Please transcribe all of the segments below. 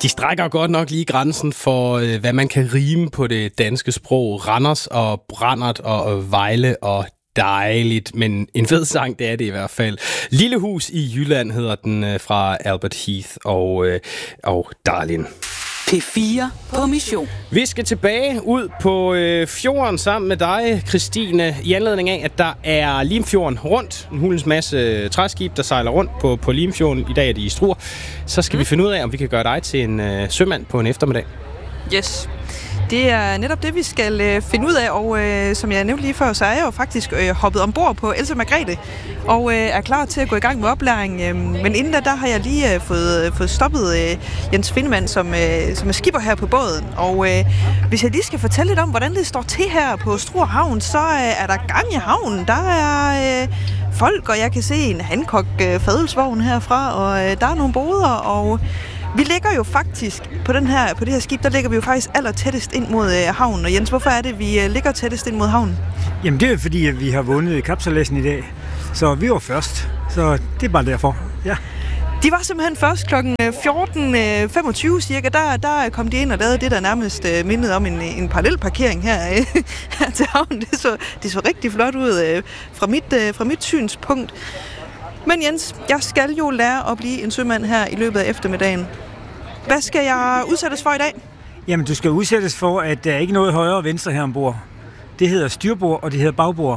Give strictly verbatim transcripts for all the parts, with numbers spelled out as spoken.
De strækker godt nok lige grænsen for, øh, hvad man kan rime på det danske sprog. Randers og Brandert og Vejle og dejligt, men en fed sang, det er det i hvert fald. Lille hus i Jylland hedder den, øh, fra Albert Heath og, øh, og Darlin. P fire på mission. Vi skal tilbage ud på øh, fjorden sammen med dig, Christine, i anledning af, at der er Limfjorden rundt. En hulens masse træskib, der sejler rundt på, på Limfjorden. I dag er de i Struer. Så skal mm. vi finde ud af, om vi kan gøre dig til en øh, sømand på en eftermiddag. Yes. Det er netop det, vi skal øh, finde ud af, og øh, som jeg nævnte lige før, så er jeg jo faktisk øh, hoppet ombord på Else Margrethe, og øh, er klar til at gå i gang med oplæring. Øh, men inden da, der har jeg lige øh, fået, øh, fået stoppet øh, Jens Findemann, som, øh, som er skipper her på båden. Og øh, hvis jeg lige skal fortælle lidt om, hvordan det står til her på Struer Havn, så øh, er der gang i havnen. Der er øh, folk, og jeg kan se en Hancock øh, fadelsvogn herfra, og øh, der er nogle boder, og vi ligger jo faktisk på, den her, på det her skib, der ligger vi jo faktisk aller tættest ind mod øh, havnen. Og Jens, hvorfor er det, vi øh, ligger tættest ind mod havnen? Jamen det er fordi, at vi har vundet kapsejladsen i dag, så vi var først. Så det er bare derfor, ja. De var simpelthen først klokken fjorten femogtyve cirka, der, der kom de ind og lavede det, der nærmest øh, mindede om en, en parallelparkering her, øh, her til havnen. Det så, det så rigtig flot ud øh, fra, mit, øh, fra mit synspunkt. Men Jens, jeg skal jo lære at blive en sømand her i løbet af eftermiddagen. Hvad skal jeg udsættes for i dag? Jamen, du skal udsættes for, at der er ikke noget højre og venstre her ombord. Det hedder styrbord, og det hedder bagbord.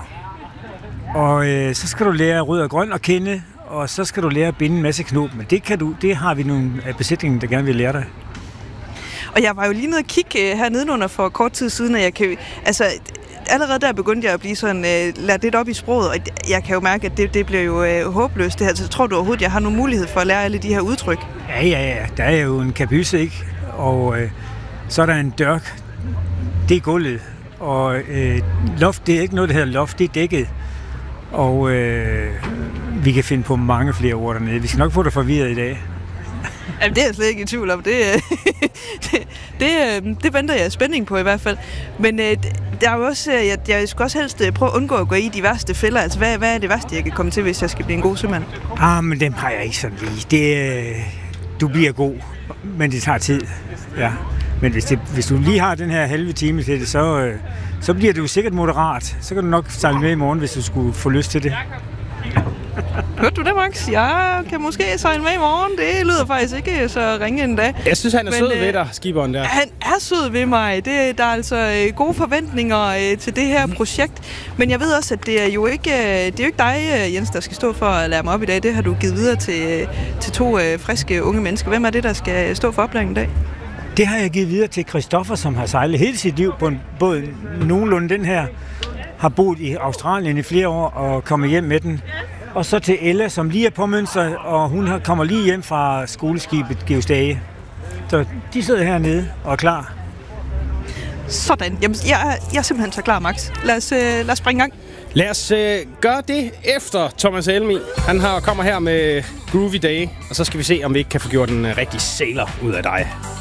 Og øh, så skal du lære rød og grøn at kende, og så skal du lære at binde en masse knop. Men det, kan du, det har vi nogle af besætningen, der gerne vil lære dig. Og jeg var jo lige nede og kigge her nedenunder for kort tid siden, og jeg kan altså allerede der begyndte jeg at blive sådan øh, lært lidt op i sproget, og jeg kan jo mærke, at det, det bliver jo øh, håbløst det her. Så tror du overhovedet, jeg har nogen mulighed for at lære alle de her udtryk? Ja, ja, ja. Der er jo en kabyse, ikke? Og øh, så er der en dørk. Det er gulvet. Og øh, loft, det er ikke noget, der hedder loft, det er dækket. Og øh, vi kan finde på mange flere ord dernede. Vi skal nok få dig forvirret i dag. Jamen, det er jeg slet ikke i tvivl om. Det, det, det, det venter jeg spænding på i hvert fald. Men øh, der er jo også, jeg, jeg skal også helst prøve at undgå at gå i de værste fælder. Altså, hvad, hvad er det værste, jeg kan komme til, hvis jeg skal blive en god sømand? Ah, men dem har jeg ikke sådan lige. Det, øh, du bliver god, men det tager tid. Ja. Men hvis, det, hvis du lige har den her halve time til det, så, øh, så bliver det jo sikkert moderat. Så kan du nok sejle med i morgen, hvis du skulle få lyst til det. Hørte du det, Max? Jeg kan måske sejle med i morgen. Det lyder faktisk ikke så ringe endda. Jeg synes, han er Men, sød øh, ved dig, skiberen der. Han er sød ved mig. Det, der er altså øh, gode forventninger øh, til det her projekt. Men jeg ved også, at det er jo ikke, øh, det er jo ikke dig, øh, Jens, der skal stå for at lære mig op i dag. Det har du givet videre til, øh, til to øh, friske unge mennesker. Hvem er det, der skal stå for oplæringen i dag? Det har jeg givet videre til Christoffer, som har sejlet hele sit liv på en båd nogenlunde den her. Har boet i Australien i flere år og kommet hjem med den. Og så til Ella, som lige er påmønstret, og hun kommer lige hjem fra skoleskibet Georg Stage. Så de sidder hernede og er klar. Sådan. Jamen, jeg, er, jeg er simpelthen så klar, Max. Lad os, øh, lad os springe i gang. Lad os øh, gøre det efter Thomas Helmig. Han har, kommer her med Groovy Day, og så skal vi se, om vi ikke kan få gjort en øh, rigtig sailor ud af dig.